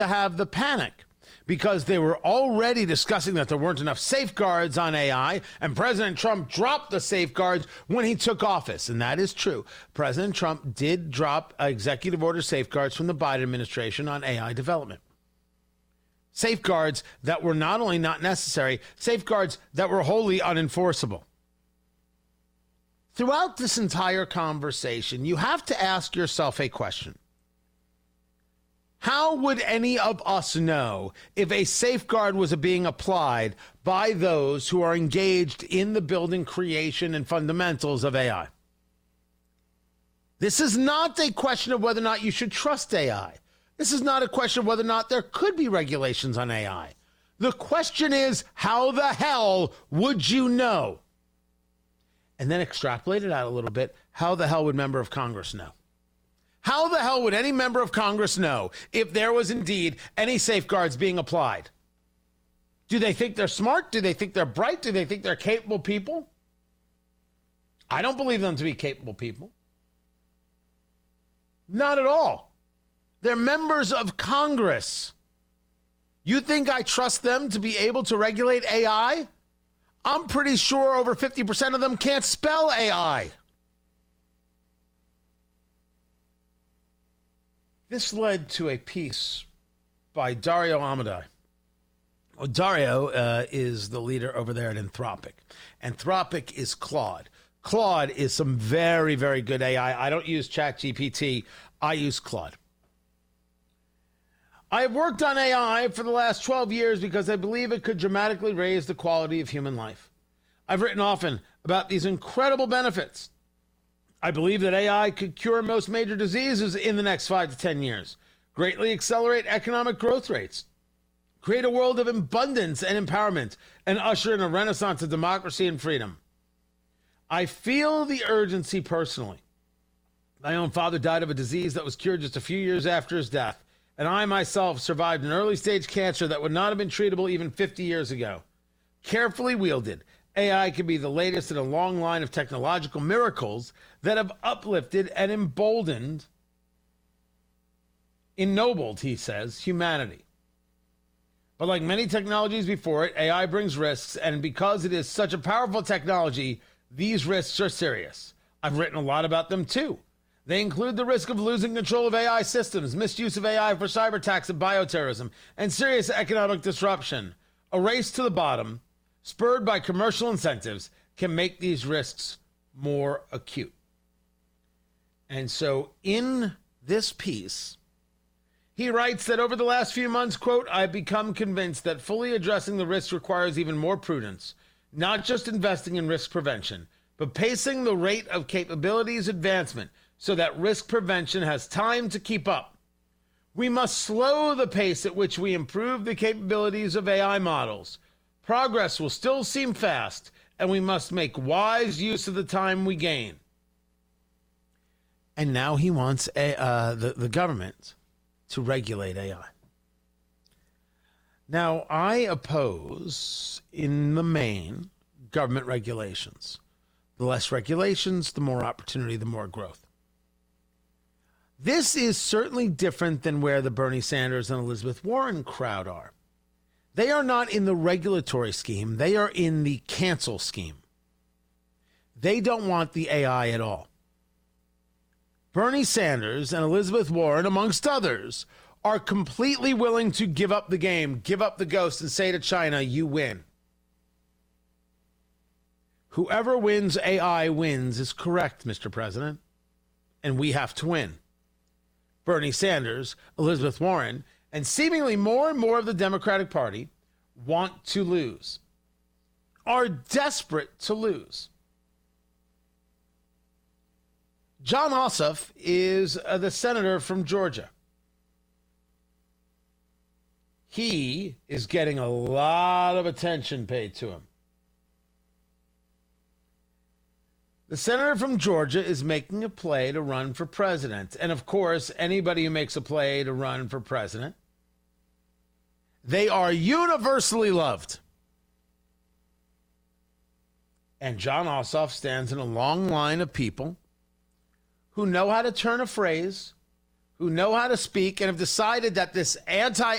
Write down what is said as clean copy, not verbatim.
to have the panic because they were already discussing that there weren't enough safeguards on AI, and President Trump dropped the safeguards when he took office. And that is true. President Trump did drop executive order safeguards from the Biden administration on AI development. Safeguards that were not only not necessary, safeguards that were wholly unenforceable. Throughout this entire conversation, you have to ask yourself a question. How would any of us know if a safeguard was being applied by those who are engaged in the building, creation, and fundamentals of AI? This is not a question of whether or not you should trust AI. This is not a question of whether or not there could be regulations on AI. The question is, how the hell would you know? And then extrapolate it out a little bit. How the hell would member of Congress know? How the hell would any member of Congress know if there was indeed any safeguards being applied? Do they think they're smart? Do they think they're bright? Do they think they're capable people? I don't believe them to be capable people. Not at all. They're members of Congress. You think I trust them to be able to regulate AI? I'm pretty sure over 50% of them can't spell AI. This led to a piece by Dario Amodei. Well, Dario is the leader over there at Anthropic. Anthropic is Claude. Claude is some very, very good AI. I don't use ChatGPT. I use Claude. I have worked on AI for the last 12 years because I believe it could dramatically raise the quality of human life. I've written often about these incredible benefits. I believe that AI could cure most major diseases in the next 5 to 10 years, greatly accelerate economic growth rates, create a world of abundance and empowerment, and usher in a renaissance of democracy and freedom. I feel the urgency personally. My own father died of a disease that was cured just a few years after his death, and I myself survived an early-stage cancer that would not have been treatable even 50 years ago. Carefully wielded, AI could be the latest in a long line of technological miracles that have uplifted and emboldened, ennobled, he says, humanity. But like many technologies before it, AI brings risks, and because it is such a powerful technology, these risks are serious. I've written a lot about them too. They include the risk of losing control of AI systems, misuse of AI for cyber attacks and bioterrorism, and serious economic disruption. A race to the bottom, spurred by commercial incentives, can make these risks more acute. And so in this piece, he writes that over the last few months, quote, I've become convinced that fully addressing the risks requires even more prudence, not just investing in risk prevention, but pacing the rate of capabilities advancement so that risk prevention has time to keep up. We must slow the pace at which we improve the capabilities of AI models. Progress will still seem fast, and we must make wise use of the time we gain. And now he wants the government to regulate AI. Now, I oppose, in the main, government regulations. The less regulations, the more opportunity, the more growth. This is certainly different than where the Bernie Sanders and Elizabeth Warren crowd are. They are not in the regulatory scheme. They are in the cancel scheme. They don't want the AI at all. Bernie Sanders and Elizabeth Warren, amongst others, are completely willing to give up the game, give up the ghost, and say to China, you win. Whoever wins AI wins is correct, Mr. President. And we have to win. Bernie Sanders, Elizabeth Warren, and seemingly more and more of the Democratic Party want to lose, are desperate to lose. Jon Ossoff is the senator from Georgia. He is getting a lot of attention paid to him. The senator from Georgia is making a play to run for president. And of course, anybody who makes a play to run for president, they are universally loved. And Jon Ossoff stands in a long line of people who know how to turn a phrase, who know how to speak, and have decided that this anti